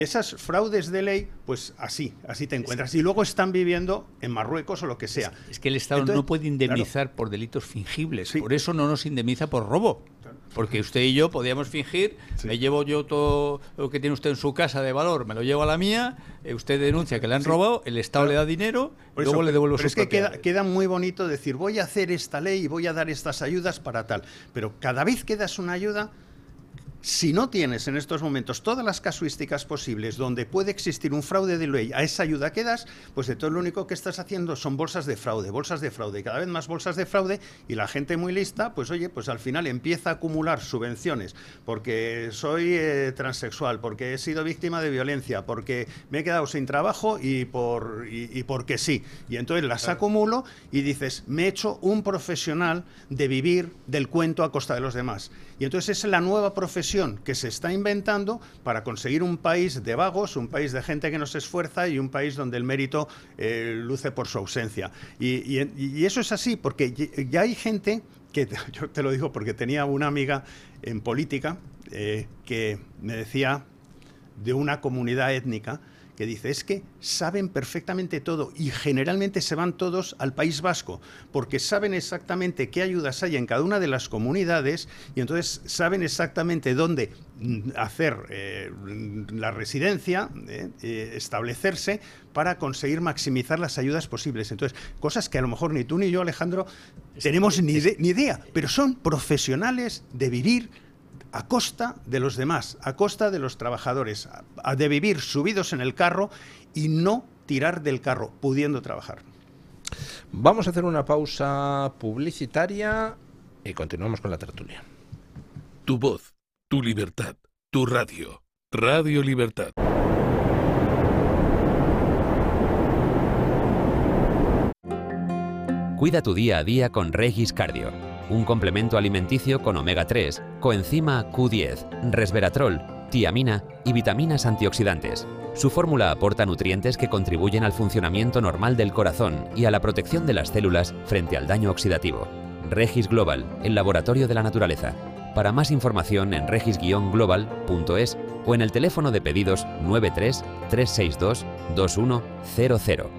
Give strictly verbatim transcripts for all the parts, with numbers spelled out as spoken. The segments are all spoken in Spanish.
Esas fraudes de ley, pues así, así te encuentras. Y luego están viviendo en Marruecos o lo que sea. Es que el Estado Entonces, no puede indemnizar claro. por delitos fingibles. Sí. Por eso no nos indemniza por robo. Porque usted y yo podíamos fingir, sí. me llevo yo todo lo que tiene usted en su casa de valor, me lo llevo a la mía, eh, usted denuncia que le han sí. robado, el Estado claro. le da dinero, y luego le devuelvo su Pero es que queda, queda muy bonito decir, voy a hacer esta ley y voy a dar estas ayudas para tal. Pero cada vez que das una ayuda, si no tienes en estos momentos todas las casuísticas posibles donde puede existir un fraude de ley a esa ayuda que das, pues de todo lo único que estás haciendo son bolsas de fraude, bolsas de fraude, cada vez más bolsas de fraude, y la gente muy lista, pues oye, pues al final empieza a acumular subvenciones porque soy eh, transexual, porque he sido víctima de violencia, porque me he quedado sin trabajo y, por, y, y porque sí. Y entonces las claro. acumulo y dices, me he hecho un profesional de vivir del cuento a costa de los demás. Y entonces es la nueva profesión que se está inventando para conseguir un país de vagos, un país de gente que no se esfuerza y un país donde el mérito eh, luce por su ausencia. Y, y, y eso es así, porque ya hay gente que, yo te lo digo porque tenía una amiga en política eh, que me decía de una comunidad étnica que dice, es que saben perfectamente todo y generalmente se van todos al País Vasco porque saben exactamente qué ayudas hay en cada una de las comunidades y entonces saben exactamente dónde hacer eh, la residencia, eh, eh, establecerse para conseguir maximizar las ayudas posibles. Entonces, cosas que a lo mejor ni tú ni yo, Alejandro, tenemos ni, de, ni idea, pero son profesionales de vivir a costa de los demás, a costa de los trabajadores, a, de vivir subidos en el carro y no tirar del carro, pudiendo trabajar. Vamos a hacer una pausa publicitaria y continuamos con la tertulia. Tu voz, tu libertad, tu radio. Radio Libertad. Cuida tu día a día con Regis Cardio, un complemento alimenticio con omega tres, coenzima Q diez, resveratrol, tiamina y vitaminas antioxidantes. Su fórmula aporta nutrientes que contribuyen al funcionamiento normal del corazón y a la protección de las células frente al daño oxidativo. Regis Global, el laboratorio de la naturaleza. Para más información en regis guion global punto es o en el teléfono de pedidos nueve tres, tres seis dos, dos uno cero cero.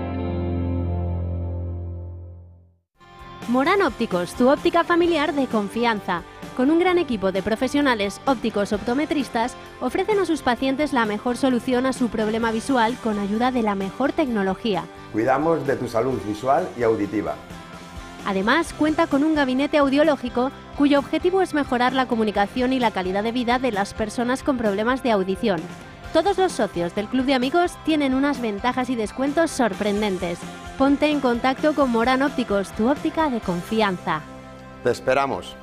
Morán Ópticos, tu óptica familiar de confianza. Con un gran equipo de profesionales ópticos optometristas, ofrecen a sus pacientes la mejor solución a su problema visual con ayuda de la mejor tecnología. Cuidamos de tu salud visual y auditiva. Además, cuenta con un gabinete audiológico cuyo objetivo es mejorar la comunicación y la calidad de vida de las personas con problemas de audición. Todos los socios del Club de Amigos tienen unas ventajas y descuentos sorprendentes. Ponte en contacto con Morán Ópticos, tu óptica de confianza. Te esperamos.